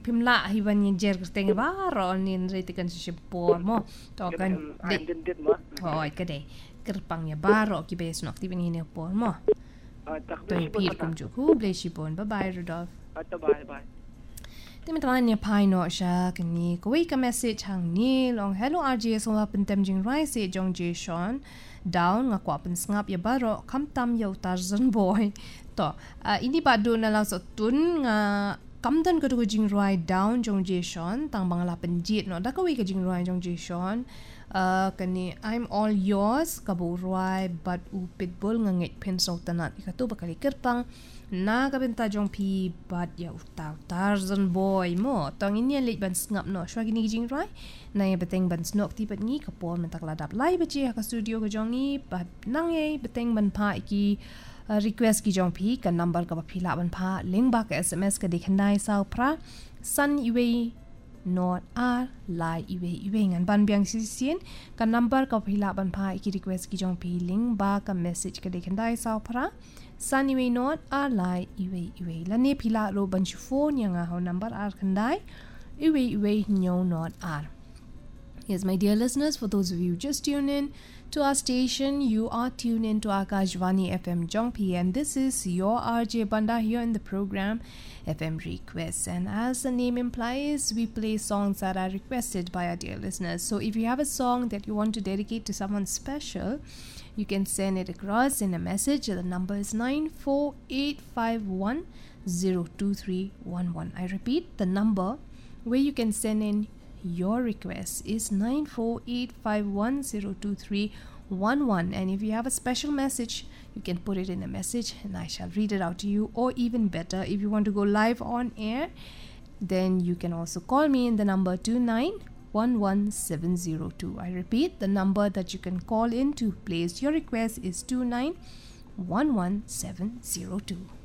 pimla hiban yang jer teng baro nin retikan sipor mo to kan dit mo hoy kade kerpangnya baro ki bes nok tibin hine por mo to pir kum juku bleshipon bye Rudolph bye Teman-teman ni pai no sha kani koi ka message hang ni long hello RJ so la pentem jing rai se jong je shon down nga kwa pen ngap ya baro kam tam yo tarzan boy to ini padu na la so tun nga kam dan ko jing rai down jong je shon tang bang la pen jit no da ko wi ka jing rai jong je shon kani I'm all yours kabu rai but u pitbull nga nget pen so tanat ikatu bakali kerpang na kabenta jong pi bat ya utau tarzan boy mo tong ini lit ban ngap no shwa gini jing rai na ya beteng ban snok ti bat ni kapol mentak ladap lai beje ka studio ko jong ni bat nang ye beteng ban pa ki request ki jong pi ka number ka phila ban pha link ba ka sms ka dikhandai sau pra san iwe not r lai iwe ngan ban biang sisien ka number ka phila ban pha ki request ki jong pi link ba ka message ka dikhandai sau pra Sunny way not alai iwe la ne phila ro ban phone yang a number r khandai iwe no not r. Yes, my dear listeners, for those of you just tuned in to our station, you are tuned in to Akashvani FM Jongpi, and this is your RJ Banda here in the program FM Requests. And as the name implies, we play songs that are requested by our dear listeners. So if you have a song that you want to dedicate to someone special, you can send it across in a message. The number is 94851-02311. I repeat, the number where you can send in your request is 94851-02311. And if you have a special message, you can put it in a message and I shall read it out to you. Or even better, if you want to go live on air, then you can also call me in the number 2911702. I repeat, the number that you can call in to place your request is 2911702.